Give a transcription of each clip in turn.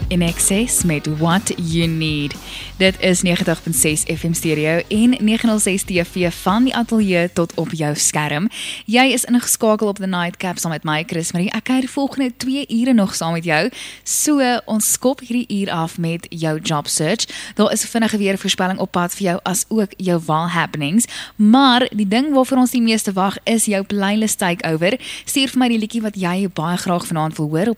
In excess met What You Need. Dit is 90.6 FM Stereo en 906 TV van die ateljee tot op jou skerm. Jy is ingeskakel op The Nightcap saam met my, Chris Marie. Ek kyk die volgende 2 ure nog saam met jou. So, ons skop hierdie uur af met jou job search. Daar is 'n vinnige weervoorspelling op pad vir jou as ook jou wal happenings. Maar die ding waarvoor ons die meeste wag is jou playlist takeover. Stuur vir my die liedjie wat jy baie graag vanaand wil hoor op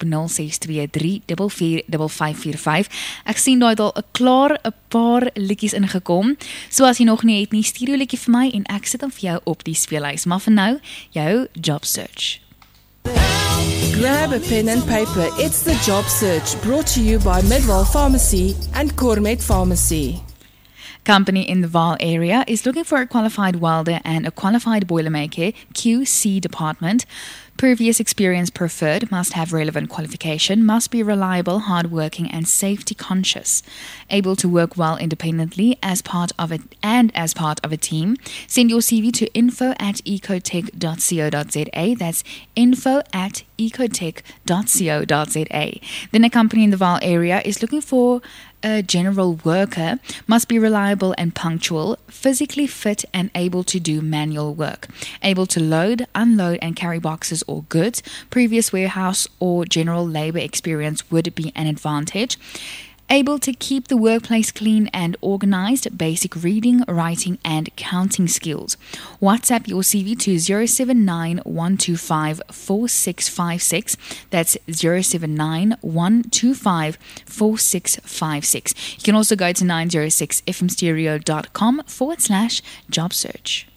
0623445545. Ek sien daar het al 'n paar liedjies ingekom. So as jy nog nie het nie, stuur jou liedjie vir my en ek sit hom vir jou op die speellys. Maar vir nou, jou job search. Grab a pen and paper. It's the job search, brought to you by Midwell Pharmacy and Cormet Pharmacy. Company in the Vaal area is looking for a qualified welder and a qualified boilermaker, QC department. Previous experience preferred, must have relevant qualification, must be reliable, hardworking and safety conscious. Able to work well independently as part of a team. Send your CV to info@ecotech.co.za. That's info@ecotech.co.za. Then a company in the Vaal area is looking for a general worker, must be reliable and punctual, physically fit and able to do manual work, able to load, unload and carry boxes or goods. Previous warehouse or general labor experience would be an advantage. Able to keep the workplace clean and organized, basic reading, writing and counting skills. WhatsApp your CV to 079-125-4656. That's 079-125-4656. You can also go to 906fmstereo.com/job search.